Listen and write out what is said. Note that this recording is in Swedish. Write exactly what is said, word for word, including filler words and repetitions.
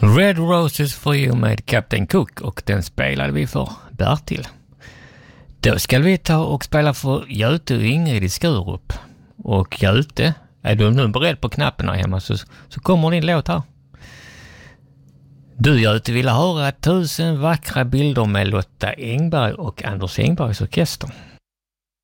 Red Roses for You med Captain Cook, och den spelade vi för Bertil. Då ska vi ta och spela för Göte och Ingrid i Skurup. Och Göte, är du nu beredd på knappen här hemma så, så kommer din låt här. Du Göte ville höra tusen vackra bilder med Lotta Engberg och Anders Engbergs orkester.